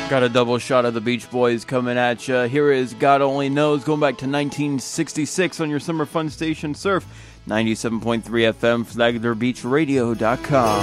Got a double shot of the Beach Boys coming at you. Here is God Only Knows, going back to 1966 on your summer fun station Surf 97.3 FM, FlaglerBeachRadio.com.